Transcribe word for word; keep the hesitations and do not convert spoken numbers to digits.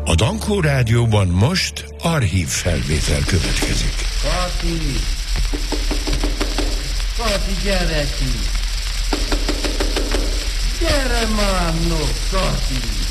A Dankó Rádióban most archív felvétel következik. Kati! Kati, gyere ki! Gyere már, no, Kati!